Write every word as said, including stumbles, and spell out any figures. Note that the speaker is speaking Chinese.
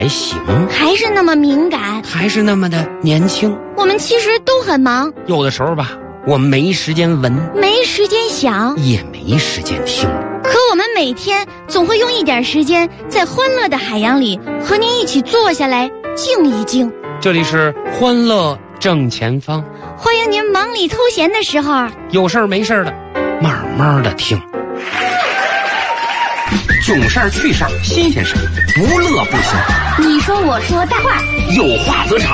还行， 还是那么敏感， 还是那么的年轻。 我们其实都很忙， 有的时候吧，我没时间闻， 没时间想， 也没时间听。 可我们每天总会用一点时间，在欢乐的海洋里和您一起坐下来静一静。 这里是欢乐正前方， 欢迎您忙里偷闲的时候， 有事儿没事儿的，慢慢的听。囧事儿、趣事儿、新鲜事儿，不乐不行。 你说我说大话， 有话则长。